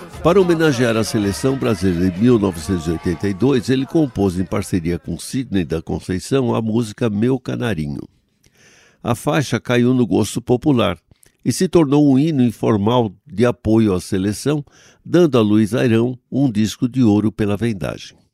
Para homenagear a seleção brasileira em 1982, ele compôs em parceria com Sidney da Conceição a música Meu Canarinho. A faixa caiu no gosto popular e se tornou um hino informal de apoio à seleção, dando a Luiz Airão um disco de ouro pela vendagem.